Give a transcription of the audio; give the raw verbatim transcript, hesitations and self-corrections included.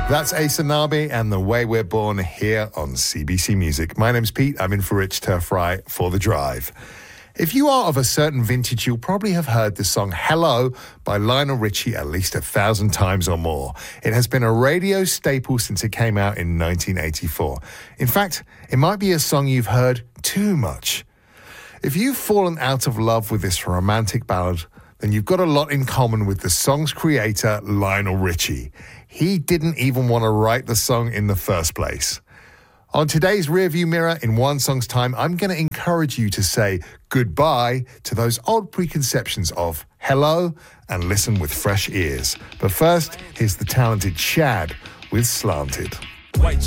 That's Ace Anabi and The Way We're Born here on C B C Music. My name's Pete. I'm in for Rich Turfry for The Drive. If you are of a certain vintage, you'll probably have heard the song Hello by Lionel Richie at least a thousand times or more. It has been a radio staple since it came out in nineteen eighty-four. In fact, it might be a song you've heard too much. If you've fallen out of love with this romantic ballad, then you've got a lot in common with the song's creator, Lionel Richie. He didn't even want to write the song in the first place. On today's Rearview Mirror, in one song's time, I'm going to encourage you to say goodbye to those old preconceptions of hello and listen with fresh ears. But first, here's the talented Shad with Slanted. White